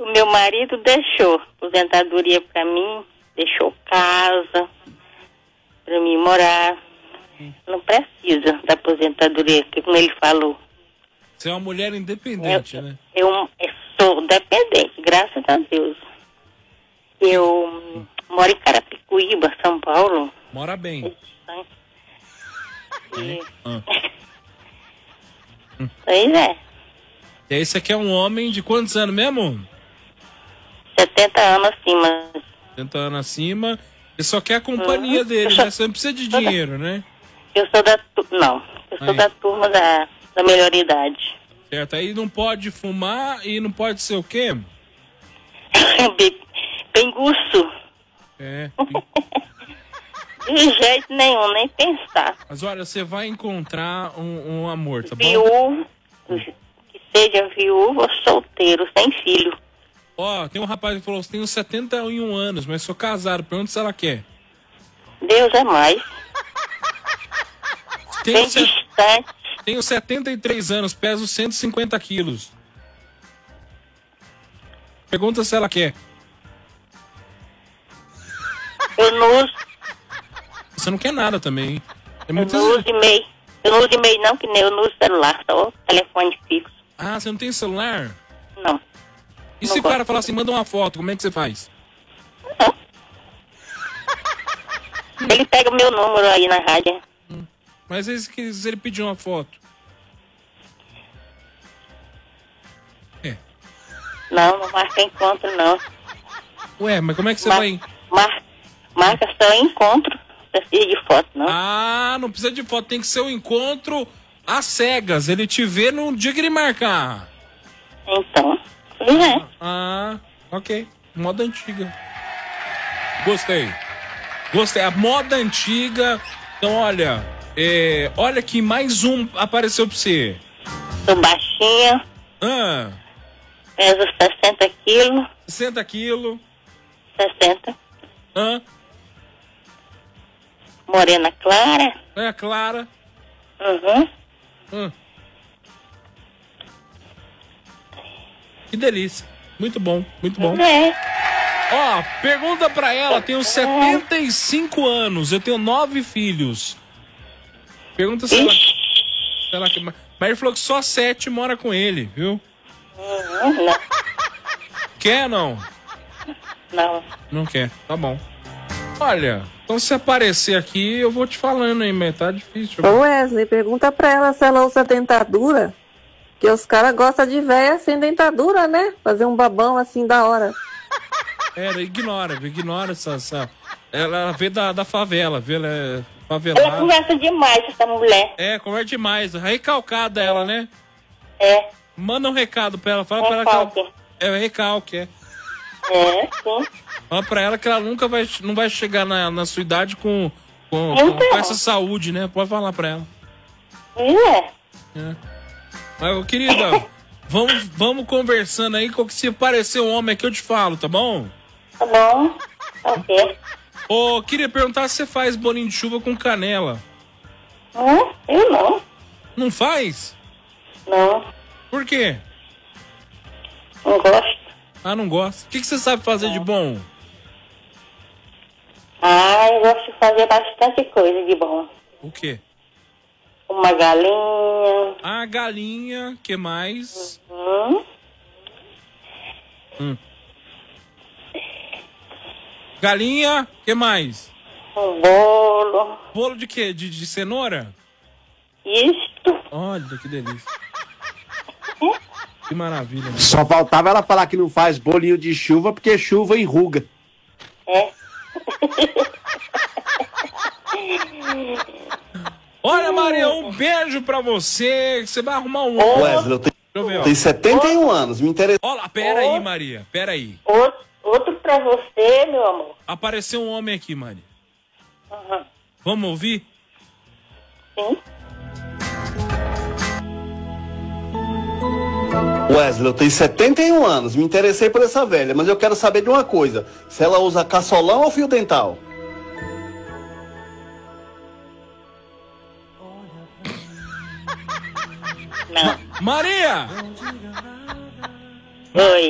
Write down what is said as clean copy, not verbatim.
O meu marido deixou aposentadoria pra mim, deixou casa pra mim morar. Não precisa da aposentadoria, como ele falou. Você é uma mulher independente, né? Eu sou dependente, graças a Deus. Eu moro em Carapicuíba, São Paulo. Mora bem. Pois é. E aí, você quer um homem de quantos anos mesmo? 70 anos acima. 70 anos acima. E só quer a companhia dele, né? Você não precisa de dinheiro, né? Eu sou da turma da melhor idade. Certo, aí não pode fumar e não pode ser o quê? Bem gosto. É. De jeito nenhum, nem pensar. Mas olha, você vai encontrar um amor, tá bom? Viúvo, que seja viúvo ou solteiro, sem filho. Ó, tem um rapaz que falou, eu tenho 71 anos, mas sou casado, pergunta se ela quer. Deus é mais. Bem distante. Tenho 73 anos, peso 150 quilos. Pergunta se ela quer. Eu não uso. Você não quer nada também, hein? Eu não uso e-mail. Eu não uso e-mail não, que nem eu não uso celular, só telefone fixo. Ah, você não tem celular? Não. E se o cara falar assim, manda uma foto, como é que você faz? Não. Ele pega o meu número aí na rádio. Mas se ele pedir uma foto? É. Não marca encontro, não. Ué, mas como é que você vai... Marca só encontro. Não precisa de foto, não. Ah, não precisa de foto. Tem que ser um encontro às cegas. Ele te vê no dia que ele marcar. Então, Ah, ok. Moda antiga. Gostei. A moda antiga. Então, olha... olha aqui, mais um apareceu pra você. Sou baixinha. Peso 60 quilos. 60 quilos. 60. Morena clara. É, clara. Que delícia. Muito bom, muito bom. Ó, pergunta pra ela, tenho 75 anos, eu tenho 9 filhos. Pergunta se ela quer. Mas ele falou que só 7 mora com ele, viu? Não. Quer não? Não. Não quer, tá bom. Olha, então se aparecer aqui, eu vou te falando aí, mas tá difícil. Ô Wesley, pergunta pra ela se ela usa dentadura, que os caras gostam de véia sem dentadura, né? Fazer um babão assim da hora. Ignora essa... Ela veio da favela, viu? Ela é favelada. Ela conversa demais, essa mulher. Conversa demais. Recalcada ela, né? Manda um recado pra ela. Fala pra ela que ela... recalque, sim. Fala pra ela que ela nunca não vai chegar na sua idade com essa saúde, né? Pode falar pra ela. Mas, querida, vamos conversando aí. Se aparecer um homem aqui, eu te falo, tá bom? Tá bom. Ok. Queria perguntar se você faz bolinho de chuva com canela. Eu não. Não faz? Não. Por quê? Não gosto. Ah, não gosta. O que você sabe fazer de bom? Eu gosto de fazer bastante coisa de bom. O quê? Uma galinha. Galinha. Que mais? Galinha. Que mais? Um bolo. Bolo de quê? De cenoura? Isto. Olha, que delícia. Que maravilha. Mano. Só faltava ela falar que não faz bolinho de chuva porque chuva enruga. Olha, Maria, um beijo pra você. Você vai arrumar um outro. Wesley, eu tenho 71 anos, me interessa. Olha, pera aí, Maria, pera aí. Outro pra você, meu amor. Apareceu um homem aqui, Maria. Vamos ouvir? Sim. Wesley, eu tenho 71 anos, me interessei por essa velha, mas eu quero saber de uma coisa. Se ela usa caçolão ou fio dental? Não. Maria! Oi.